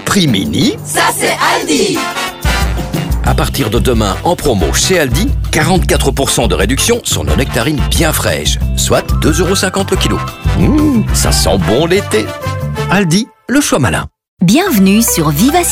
prix mini, ça c'est Aldi. à partir de demain en promo chez Aldi, 44% de réduction sur nos nectarines bien fraîches, soit 2,50 € le kilo. Ça sent bon l'été. Aldi, le choix malin. Bienvenue sur Viva